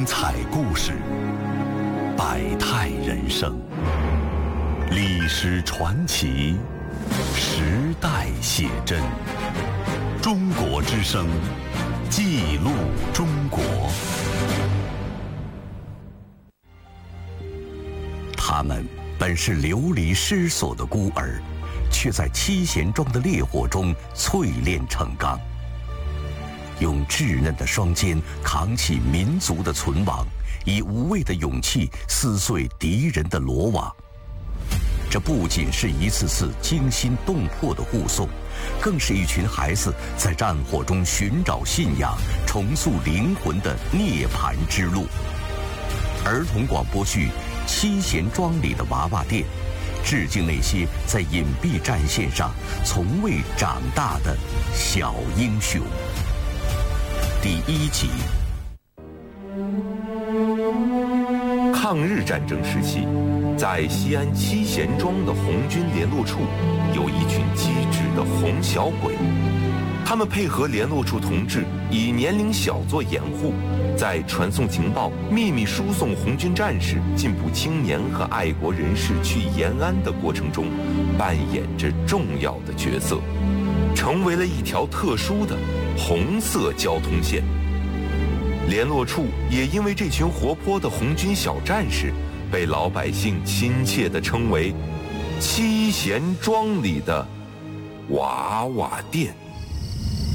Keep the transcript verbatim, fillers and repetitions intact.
彩故事，百态人生，历史传奇，时代写真。中国之声，记录中国。他们本是流离失所的孤儿，却在七贤庄的烈火中淬炼成钢，用稚嫩的双肩扛起民族的存亡，以无畏的勇气撕碎敌人的罗网。这不仅是一次次惊心动魄的护送，更是一群孩子在战火中寻找信仰、重塑灵魂的涅槃之路。儿童广播剧《七贤庄里的娃娃店》，致敬那些在隐蔽战线上从未长大的小英雄。第一集。 抗日战争时期，在西安七贤庄的红军联络处，有一群机智的红小鬼。他们配合联络处同志，以年龄小做掩护，在传送情报、秘密输送红军战士、进步青年和爱国人士去延安的过程中，扮演着重要的角色，成为了一条特殊的红色交通线。联络处也因为这群活泼的红军小战士，被老百姓亲切地称为七贤庄里的娃娃店。